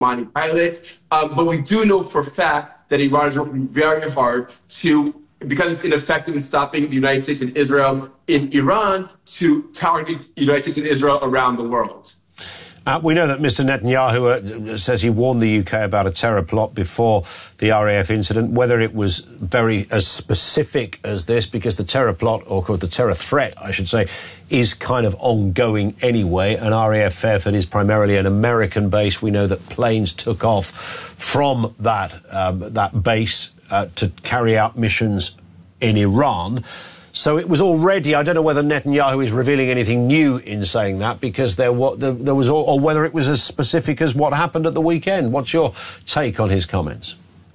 Monty Pilot. But we do know for a fact that Iran is working very hard because it's ineffective in stopping the United States and Israel in Iran, to target the United States and Israel around the world. We know that Mr. Netanyahu says he warned the UK about a terror plot before the RAF incident. Whether it was as specific as this, because the terror plot, or the terror threat, I should say, is kind of ongoing anyway. And RAF Fairford is primarily an American base. We know that planes took off from that base to carry out missions in Iran. So it was already, I don't know whether Netanyahu is revealing anything new in saying that, because there was, or whether it was as specific as what happened at the weekend. What's your take on his comments?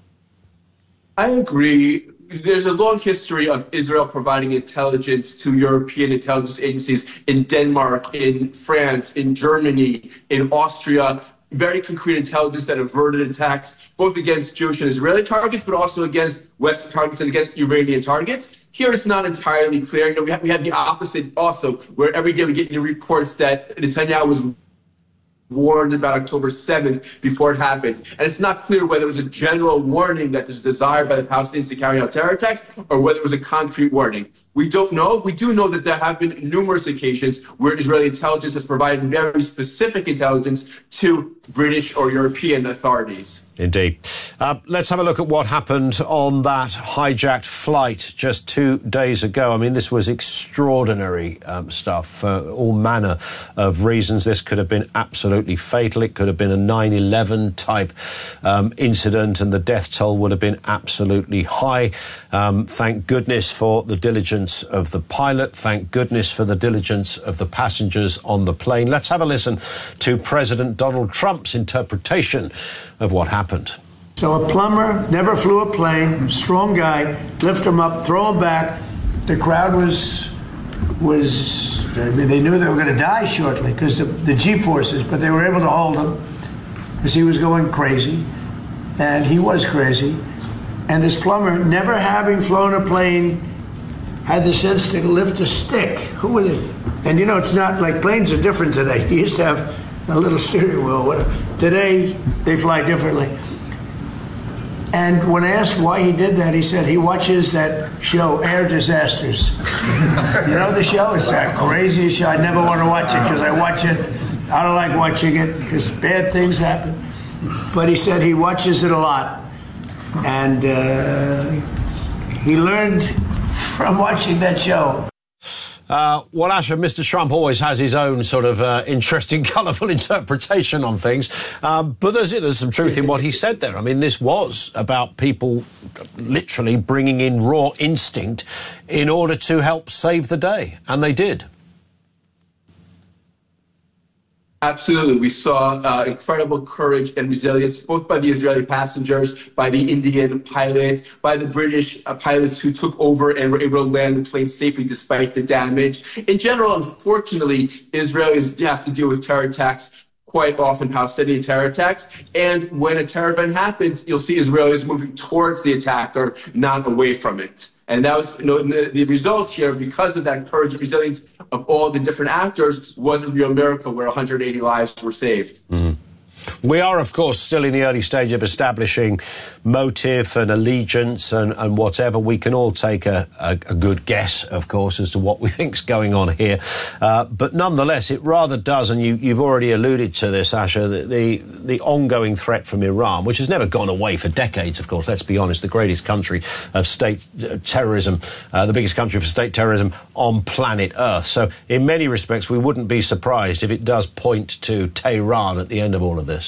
I agree. There's a long history of Israel providing intelligence to European intelligence agencies in Denmark, in France, in Germany, in Austria. Very concrete intelligence that averted attacks, both against Jewish and Israeli targets, but also against Western targets and against Iranian targets. Here, it's not entirely clear. We have the opposite also, where every day we get new reports that Netanyahu was warned about October 7th before it happened. And it's not clear whether it was a general warning that there's a desire by the Palestinians to carry out terror attacks, or whether it was a concrete warning. We don't know. We do know that there have been numerous occasions where Israeli intelligence has provided very specific intelligence to British or European authorities. Indeed. Let's have a look at what happened on that hijacked flight just 2 days ago. I mean, this was extraordinary stuff for all manner of reasons. This could have been absolutely fatal. It could have been a 9/11 type incident, and the death toll would have been absolutely high. Thank goodness for the diligence of the pilot. Thank goodness for the diligence of the passengers on the plane. Let's have a listen to President Donald Trump's interpretation of what happened. So a plumber, never flew a plane, strong guy, lift him up, throw him back. The crowd they knew they were going to die shortly because the G-forces, but they were able to hold him because he was going crazy, and he was crazy. And this plumber, never having flown a plane, had the sense to lift a stick. Who would it? And it's not like planes are different today. He used to have a little steering wheel, whatever. Today, they fly differently. And when asked why he did that, he said he watches that show, Air Disasters. You know the show? It's that crazy show. I never want to watch it because I watch it. I don't like watching it because bad things happen. But he said he watches it a lot. And he learned from watching that show. Well, Asher, Mr. Trump always has his own sort of interesting, colourful interpretation on things. But there's some truth in what he said there. I mean, this was about people literally bringing in raw instinct in order to help save the day. And they did. Absolutely. We saw incredible courage and resilience, both by the Israeli passengers, by the Indian pilots, by the British pilots who took over and were able to land the plane safely despite the damage. In general, unfortunately, Israelis have to deal with terror attacks quite often, Palestinian terror attacks. And when a terror event happens, you'll see Israelis moving towards the attacker, not away from it. And that was, the result here, because of that courage and resilience of all the different actors, was a real miracle where 180 lives were saved. Mm-hmm. We are, of course, still in the early stage of establishing motive and allegiance and whatever. We can all take a good guess, of course, as to what we think's going on here. But nonetheless, it rather does, and you've already alluded to this, Asher, the ongoing threat from Iran, which has never gone away for decades, of course. Let's be honest, the greatest country of state terrorism, the biggest country for state terrorism on planet Earth. So in many respects, we wouldn't be surprised if it does point to Tehran at the end of all of this.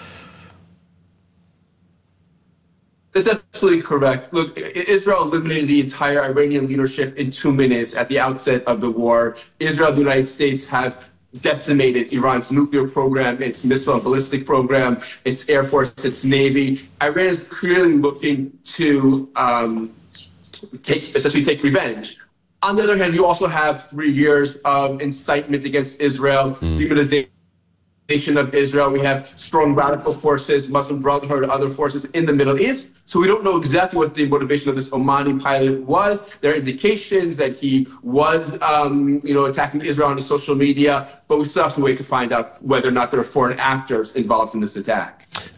That's absolutely correct. Look, Israel eliminated the entire Iranian leadership in 2 minutes at the outset of the war. Israel and the United States have decimated Iran's nuclear program, its missile and ballistic program, its air force, its navy. Iran is clearly looking to essentially take revenge. On the other hand, you also have 3 years of incitement against Israel, demonization Nation of Israel. We have strong radical forces, Muslim Brotherhood, other forces in the Middle East. So we don't know exactly what the motivation of this Omani pilot was. There are indications that he was, attacking Israel on his social media, but we still have to wait to find out whether or not there are foreign actors involved in this attack.